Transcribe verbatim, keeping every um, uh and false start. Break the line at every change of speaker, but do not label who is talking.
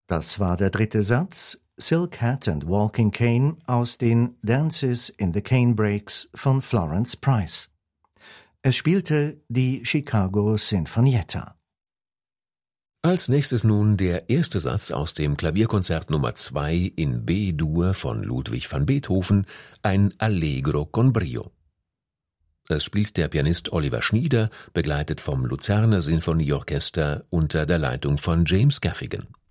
Das war der dritte Satz, Silk Hat and Walking Cane aus den Dances in the Canebrakes von Florence Price. Es spielte die Chicago Sinfonietta.
Als nächstes nun der erste Satz aus dem Klavierkonzert Nummer zwei in B-Dur von Ludwig van Beethoven, ein Allegro con brio. Es spielt der Pianist Oliver Schnieder, begleitet vom Luzerner Sinfonieorchester unter der Leitung von James Gaffigan.